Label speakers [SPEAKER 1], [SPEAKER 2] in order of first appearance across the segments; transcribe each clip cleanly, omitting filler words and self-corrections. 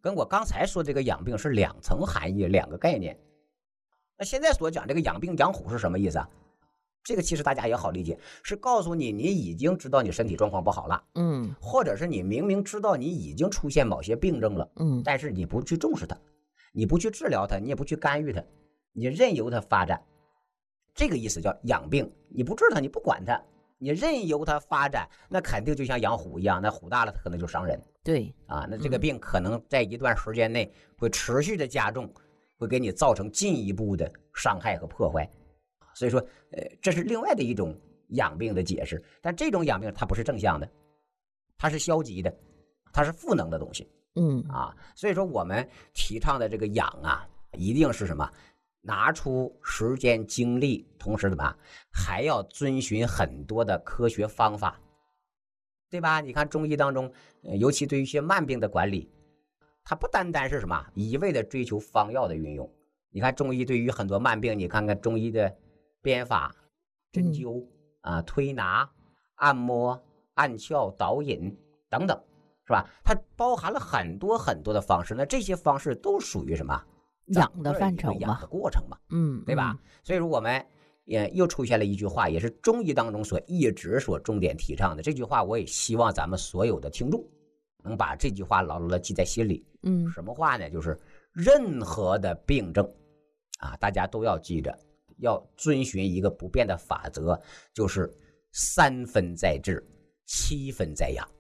[SPEAKER 1] 跟我刚才说这个养病是两层含义，两个概念。那现在所讲这个养病养虎是什么意思啊？这个其实大家也好理解，是告诉你你已经知道你身体状况不好了，或者是你明明知道你已经出现某些病症了，但是你不去重视它，你不去治疗它，你也不去干预它，你任由它发展，这个意思叫养病。你不治它，你不管它，你任由它发展，那肯定就像养虎一样，那虎大了它可能就伤人。
[SPEAKER 2] 对
[SPEAKER 1] 啊，那这个病可能在一段时间内会持续的加重，会给你造成进一步的伤害和破坏。所以说这是另外的一种养病的解释，但这种养病它不是正向的，它是消极的，它是负能的东西。所以说我们提倡的这个养啊，一定是什么？拿出时间精力，同时怎么还要遵循很多的科学方法，对吧？你看中医当中，尤其对于一些慢病的管理，它不单单是什么一味的追求方药的运用。你看中医对于很多慢病，你看看中医的编法、针灸推拿、按摩、按窍、导引等等，是吧？它包含了很多很多的方式。那这些方式都属于什么？
[SPEAKER 2] 养的范畴嘛，
[SPEAKER 1] 养的过程嘛，对吧？所以说我们又出现了一句话，也是中医当中一直重点提倡的。这句话我也希望咱们所有的听众能把这句话牢牢的记在心里。什么话呢？就是任何的病症大家都要记着，要遵循一个不变的法则，就是3分在治，7分在养。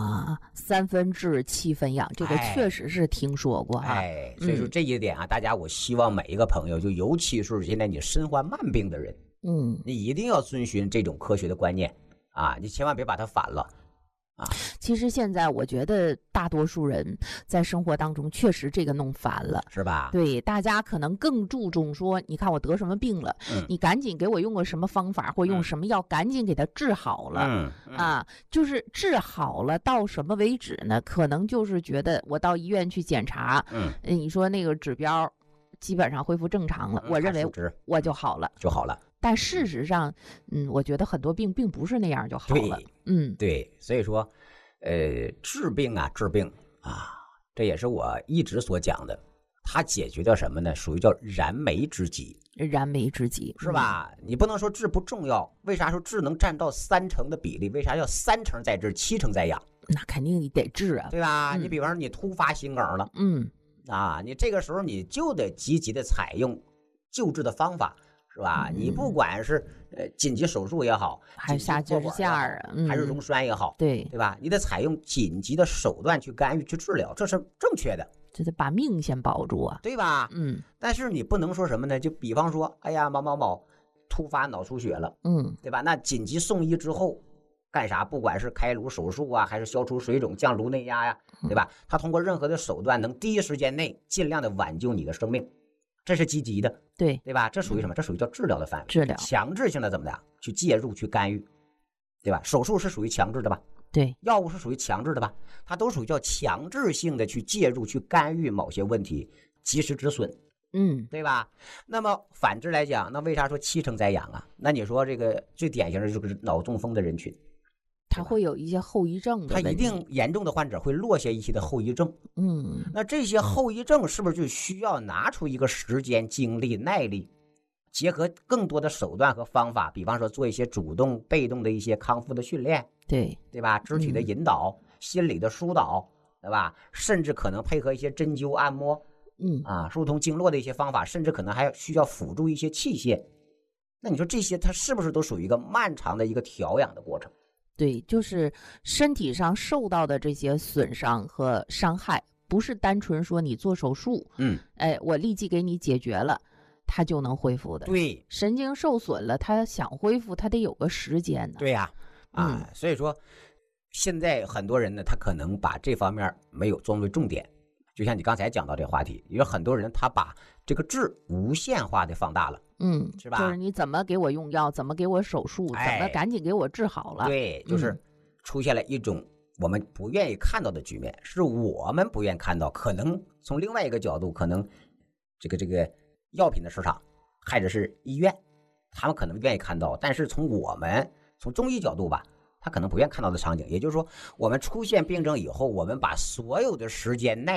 [SPEAKER 2] 3分治7分养，这个确实是听说过
[SPEAKER 1] 所以说这一点大家我希望每一个朋友，就尤其是现在你身患慢病的人，你一定要遵循这种科学的观念你千万别把它反了。
[SPEAKER 2] 其实现在我觉得大多数人在生活当中确实这个弄烦了，
[SPEAKER 1] 是吧？
[SPEAKER 2] 对，大家可能更注重说，你看我得什么病了，你赶紧给我用个什么方法，或用什么药，赶紧给它治好了。就是治好了到什么为止呢？可能就是觉得我到医院去检查，你说那个指标基本上恢复正常了，我认为我就好了，但事实上，我觉得很多病并不是那样就好了。
[SPEAKER 1] 对，所以说，治病这也是我一直所讲的，它解决掉什么呢？属于叫燃眉之急。
[SPEAKER 2] 燃眉之急
[SPEAKER 1] 是吧？你不能说治不重要，为啥说治能占到30%的比例？为啥要3成在治，7成在养？
[SPEAKER 2] 那肯定你得治啊，
[SPEAKER 1] 对吧？你比方说你突发心梗了，你这个时候你就得积极的采用救治的方法。是吧？你不管是紧急手术也好，
[SPEAKER 2] 还是下支架
[SPEAKER 1] 还是溶栓也好，对吧？你得采用紧急的手段去干预、去治疗，这是正确的。
[SPEAKER 2] 这得把命先保住啊，
[SPEAKER 1] 对吧？但是你不能说什么呢？就比方说，哎呀，某突发脑出血了，对吧？那紧急送医之后干啥？不管是开颅手术还是消除水肿、降颅内压呀，对吧？他通过任何的手段，能第一时间内尽量的挽救你的生命。这是积极的，对吧？这属于什么？这属于叫治疗的范围，
[SPEAKER 2] 治疗
[SPEAKER 1] 强制性的怎么的去介入去干预，对吧？手术是属于强制的吧？
[SPEAKER 2] 对，
[SPEAKER 1] 药物是属于强制的吧？它都属于叫强制性的去介入去干预某些问题，及时止损，对吧？那么反之来讲，那为啥说7成在养啊？那你说这个最典型的就是脑中风的人群。
[SPEAKER 2] 它会有一些后遗症的，
[SPEAKER 1] 它一定严重的患者会落下一些的后遗症。那这些后遗症是不是就需要拿出一个时间、精力、耐力，结合更多的手段和方法，比方说做一些主动、被动的一些康复的训练，对吧？肢体的引导、心理的疏导，对吧？甚至可能配合一些针灸、按摩，疏通经络的一些方法，甚至可能还需要辅助一些器械。那你说这些它是不是都属于一个漫长的一个调养的过程？
[SPEAKER 2] 对，就是身体上受到的这些损伤和伤害，不是单纯说你做手术，我立即给你解决了，它就能恢复的。
[SPEAKER 1] 对，
[SPEAKER 2] 神经受损了，它想恢复，它得有个时间呢。
[SPEAKER 1] 对呀，所以说现在很多人呢，他可能把这方面没有作为重点。就像你刚才讲到这个话题，有很多人他把这个治无限化的放大了，是吧？
[SPEAKER 2] 就是你怎么给我用药，怎么给我手术，怎么赶紧给我治好了。
[SPEAKER 1] 对，就是出现了一种我们不愿意看到的局面，是我们不愿意看到。可能从另外一个角度，可能这个药品的市场，或者是医院，他们可能愿意看到，但是从中医角度吧，他可能不愿意看到的场景。也就是说，我们出现病症以后，我们把所有的时间耐